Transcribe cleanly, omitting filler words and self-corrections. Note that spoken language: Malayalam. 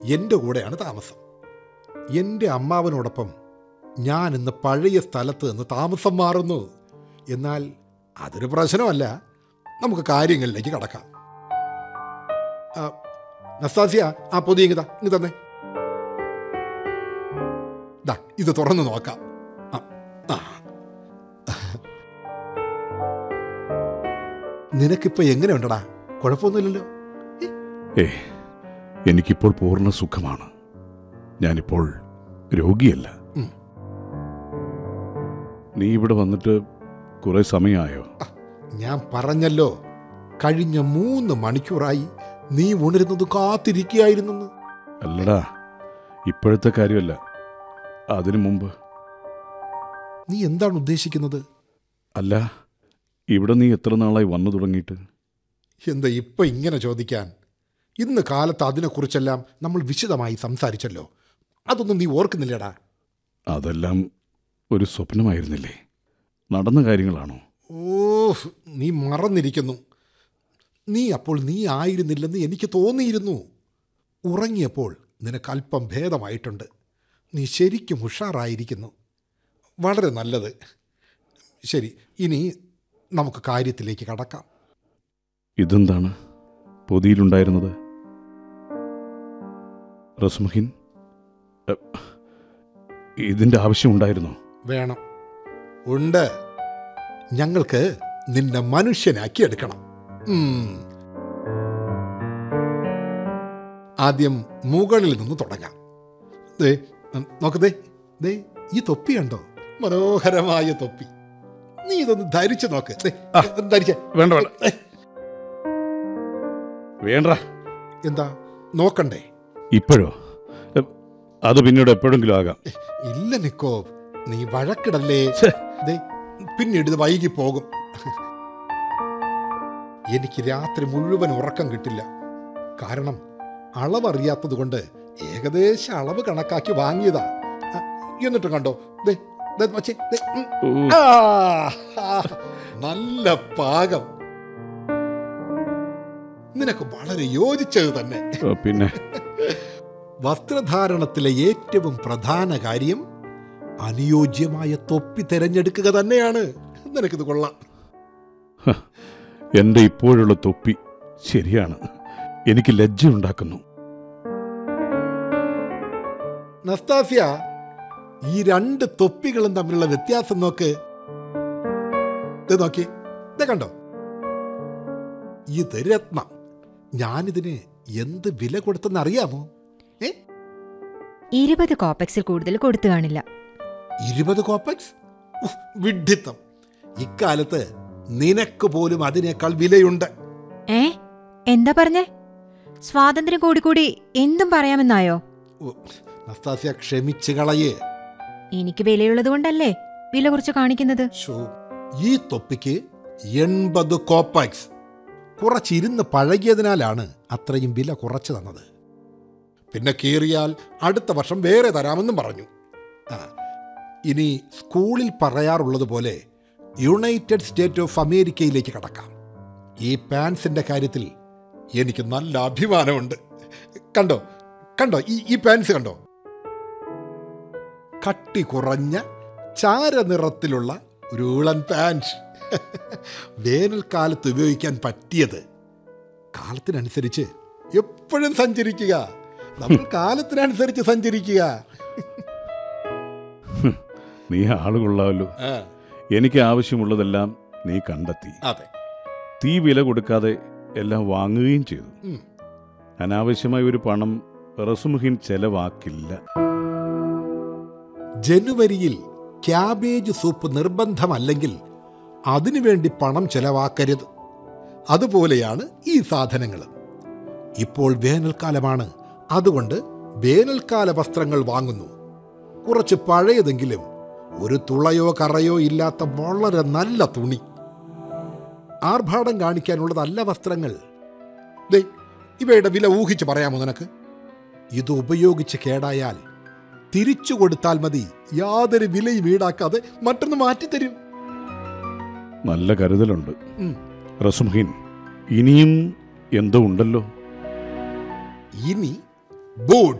എൻ്റെ കൂടെയാണ് താമസം. എൻ്റെ അമ്മാവനോടൊപ്പം ഞാൻ ഇന്ന് പഴയ സ്ഥലത്ത് നിന്ന് താമസം മാറുന്നു. എന്നാൽ അതൊരു പ്രശ്നമല്ല. നമുക്ക് കാര്യങ്ങളിലേക്ക് കടക്കാം. നസ്താസിയ, ആ പൊതി ഇങ്ങ് തന്നെ. ഇത് തുറന്നു നോക്കാം. നിനക്കിപ്പോ എങ്ങനെയുണ്ടടാ? കുഴപ്പമൊന്നുമില്ലല്ലോ? എനിക്കിപ്പോൾ പൂർണ്ണ സുഖമാണ്. ഞാനിപ്പോൾ രോഗിയല്ല. നീ ഇവിടെ വന്നിട്ട് കുറെ സമയമായോ? ഞാൻ പറഞ്ഞല്ലോ, കഴിഞ്ഞ 3 മണിക്കൂറായി നീ ഉണരുന്നത് കാത്തിരിക്കുകയായിരുന്നു. അല്ലടാ, ഇപ്പോഴത്തെ കാര്യമല്ല, അതിനു മുമ്പ്. നീ എന്താണ് ഉദ്ദേശിക്കുന്നത്? അല്ല, ഇവിടെ നീ എത്ര നാളായി വന്നു തുടങ്ങിയിട്ട്? എന്താ ഇപ്പൊ ഇങ്ങനെ ചോദിക്കാൻ? ഇന്ന് കാലത്ത് അതിനെക്കുറിച്ചെല്ലാം നമ്മൾ വിശദമായി സംസാരിച്ചല്ലോ. അതൊന്നും നീ ഓർക്കുന്നില്ലേടാ? അതെല്ലാം ഒരു സ്വപ്നമായിരുന്നില്ലേ? നടന്ന കാര്യങ്ങളാണോ? നീ മറന്നിരിക്കുന്നു. നീ അപ്പോൾ നീ ആയിരുന്നില്ലെന്ന് എനിക്ക് തോന്നിയിരുന്നു. ഉറങ്ങിയപ്പോൾ നിനക്കല്പം ഭേദമായിട്ടുണ്ട്. നീ ശരിക്കും ഉഷാറായിരിക്കുന്നു. വളരെ നല്ലത്. ശരി, ഇനി നമുക്ക് കാര്യത്തിലേക്ക് കടക്കാം. ഇതെന്താണ് പൊതിയിലുണ്ടായിരുന്നത്? റസ്മുഹിൻ, ഇതിൻ്റെ ആവശ്യമുണ്ടായിരുന്നോ? വേണം, ഉണ്ട്. ഞങ്ങൾക്ക് നിന്നെ മനുഷ്യനാക്കി എടുക്കണം. ആദ്യം മുകളിൽ നിന്ന് തുടങ്ങാം. നോക്കതേ, ഈ തൊപ്പി കണ്ടോ? മനോഹരമായ തൊപ്പി. നീ ഇതൊന്ന് ധരിച്ചു നോക്ക്. വേണ്ട വേണ്ട. എന്താ നോക്കണ്ടേ? ഇപ്പോഴോ? അത് പിന്നീട് എപ്പോഴെങ്കിലും ആകാം. ഇല്ല നിക്കോ, നീ വഴക്കിടല്ലേ. പിന്നീട് ഇത് വൈകി പോകും. എനിക്ക് രാത്രി മുഴുവൻ ഉറക്കം കിട്ടില്ല. കാരണം അളവറിയാത്തത് കൊണ്ട് ഏകദേശ അളവ് കണക്കാക്കി വാങ്ങിയതാ. എന്നിട്ട് കണ്ടോ, നല്ല പാകം. നിനക്ക് വളരെ യോജിച്ചത് തന്നെ. പിന്നെ വസ്ത്രധാരണത്തിലെ ഏറ്റവും പ്രധാന കാര്യം അനുയോജ്യമായ തൊപ്പി തിരഞ്ഞെടുക്കുക തന്നെയാണ്. നിനക്കിത് കൊള്ളാം. എന്റെ ഇപ്പോഴുള്ള തൊപ്പി ശരിയാണ്, എനിക്ക് ലജ്ജയുണ്ടാക്കുന്നു. നസ്താസിയ, ഈ 2 തൊപ്പികളും തമ്മിലുള്ള വ്യത്യാസം നോക്ക്. നോക്കി, കണ്ടോ? ഇത് രത്നം. ഞാനിതിന് എന്ത് വില കൊടുത്തെന്ന് അറിയാമോ? 20 കോപ്പക്സിൽ കൂടുതൽ കൊടുത്തു കാണില്ല. 20 കോപ്പക്സ്? വിഡ്ഢിത്തം. ഇക്കാലത്ത് നിനക്ക് പോലും അതിനേക്കാൾ വിലയുണ്ട്. എന്താ പറഞ്ഞേ? സ്വാതന്ത്ര്യം കൂടി എന്തും പറയാമെന്നായോ? നസ്താസിയ, ക്ഷമിച്ചു കളയേ. എനിക്ക് വിലയുള്ളത് കൊണ്ടല്ലേ വില കുറച്ച് കാണിക്കുന്നത്. ഈ തൊപ്പിക്ക് 80 കോപ്പക്സ്. കുറച്ചിരുന്ന് പഴകിയതിനാലാണ് അത്രയും വില കുറച്ചു തന്നത്. പിന്നെ കീറിയാൽ അടുത്ത വർഷം വേറെ തരാമെന്നും പറഞ്ഞു. ഇനി സ്കൂളിൽ പറയാറുള്ളത് പോലെ യുണൈറ്റഡ് സ്റ്റേറ്റ് ഓഫ് അമേരിക്കയിലേക്ക് കടക്കാം. ഈ പാൻസിന്റെ കാര്യത്തിൽ എനിക്ക് നല്ല അഭിമാനമുണ്ട്. കണ്ടോ ഈ പാൻസ് കണ്ടോ? കട്ടി കുറഞ്ഞ ചാരനിറത്തിലുള്ള ഒരു ഉളൻ പാൻറ്. വേനൽക്കാലത്ത് ഉപയോഗിക്കാൻ പറ്റിയത്. കാലത്തിനനുസരിച്ച് എപ്പോഴും സഞ്ചരിക്കുക. നമ്മൾ കാലത്തിനനുസരിച്ച് സഞ്ചരിക്കുക. നീ ആളുകൊള്ളാമല്ലോ. എനിക്ക് ആവശ്യമുള്ളതെല്ലാം നീ കണ്ടെത്തി. അതെ, തീ വില കൊടുക്കാതെ എല്ലാം വാങ്ങുകയും ചെയ്തു. അനാവശ്യമായ ഒരു പണം റസ്മുഹിൻ ചെലവാക്കില്ല. ജനുവരിയിൽ ക്യാബേജ് സൂപ്പ് നിർബന്ധമല്ലെങ്കിൽ അതിനുവേണ്ടി പണം ചെലവാക്കരുത്. അതുപോലെയാണ് ഈ സാധനങ്ങൾ. ഇപ്പോൾ വേനൽക്കാലമാണ്, അതുകൊണ്ട് വേനൽക്കാല വസ്ത്രങ്ങൾ വാങ്ങുന്നു. കുറച്ച് പഴയതെങ്കിലും ഒരു തുളയോ കറയോ ഇല്ലാത്ത വളരെ നല്ല തുണി. ആർഭാടം കാണിക്കാനുള്ളതല്ല വസ്ത്രങ്ങൾ. ഇവയുടെ വില ഊഹിച്ച് പറയാമോ നിനക്ക്? ഇത് ഉപയോഗിച്ച് കേടായാൽ തിരിച്ചു കൊടുത്താൽ മതി. യാതൊരു വിലയും ഈടാക്കാതെ മറ്റൊന്ന് മാറ്റിത്തരും. നല്ല കരുതലുണ്ട് റസ്മുഹിൻ. ഇനിയും എന്തോ ഉണ്ടല്ലോ. ഇനി ബൂട്ട്.